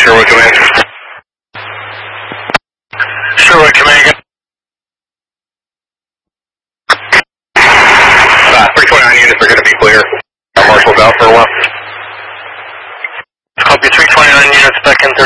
Sherwood Command. Sherwood Command. 329 units are going to be clear. Our marshal's out for a while. Copy 329 units back into